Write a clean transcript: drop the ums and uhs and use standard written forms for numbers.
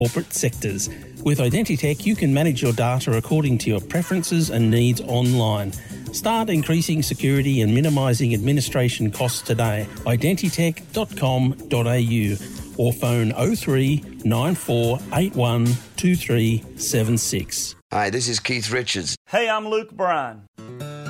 corporate sectors. With Identitech, you can manage your data according to your preferences and needs online. Start increasing security and minimising administration costs today. Identitech.com.au or phone 03 9481 2376. Hi, this is Keith Richards. Hey, I'm Luke Bryan.